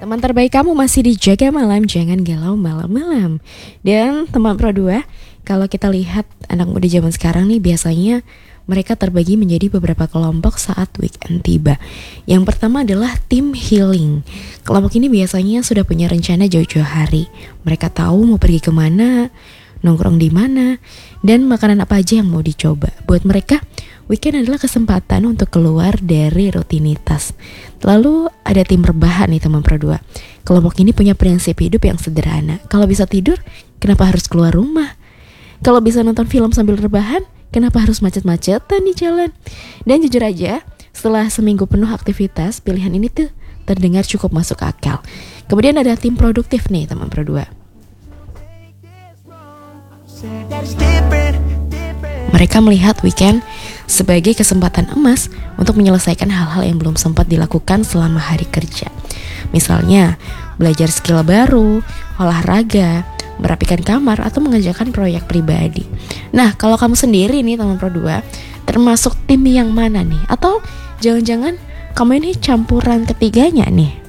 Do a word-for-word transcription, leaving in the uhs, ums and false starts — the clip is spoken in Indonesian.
Teman terbaik kamu masih dijaga malam, jangan galau malam-malam. Dan teman Pro dua, kalau kita lihat anak muda zaman sekarang nih, biasanya mereka terbagi menjadi beberapa kelompok saat weekend tiba. Yang pertama adalah tim healing. Kelompok ini biasanya sudah punya rencana jauh-jauh hari. Mereka tahu mau pergi kemana, nongkrong di mana, dan makanan apa aja yang mau dicoba. Buat mereka, weekend adalah kesempatan untuk keluar dari rutinitas. Lalu ada tim rebahan nih teman Pro dua. Kelompok ini punya prinsip hidup yang sederhana. Kalau bisa tidur, kenapa harus keluar rumah? Kalau bisa nonton film sambil rebahan, kenapa harus macet-macetan di jalan? Dan jujur aja, setelah seminggu penuh aktivitas, pilihan ini tuh terdengar cukup masuk akal. Kemudian ada tim produktif nih teman Pro dua. Mereka melihat weekend sebagai kesempatan emas untuk menyelesaikan hal-hal yang belum sempat dilakukan selama hari kerja. Misalnya, belajar skill baru, olahraga, merapikan kamar, atau mengerjakan proyek pribadi. Nah, kalau kamu sendiri nih teman Pro dua, termasuk tim yang mana nih? Atau jangan-jangan kamu ini campuran ketiganya nih?